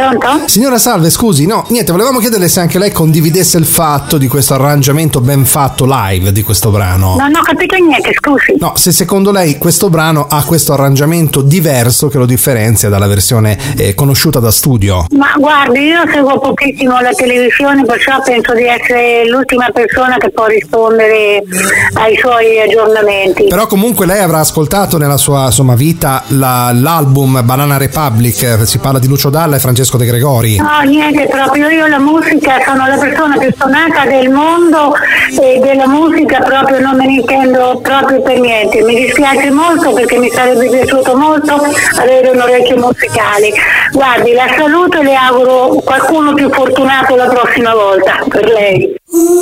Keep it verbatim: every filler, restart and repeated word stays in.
Pronto? Signora Salve, scusi, no, niente, volevamo chiederle se anche lei condividesse il fatto di questo arrangiamento ben fatto live di questo brano. Non ho capito niente, scusi. No, se secondo lei questo brano ha questo arrangiamento diverso che lo differenzia dalla versione eh, conosciuta da studio. Ma guardi, io seguo pochissimo la televisione, perciò penso di essere l'ultima persona che può rispondere ai suoi aggiornamenti. Però comunque lei avrà ascoltato nella sua insomma vita la, l'album Banana Republic, si parla di Lucio Dalla e Francesco De Gregori. No, niente, proprio io la musica sono la persona più suonata del mondo e della musica proprio non me ne intendo proprio per niente. Mi dispiace molto perché mi sarebbe piaciuto molto avere un orecchio musicale. Guardi, la saluto e le auguro qualcuno più fortunato la prossima volta per lei.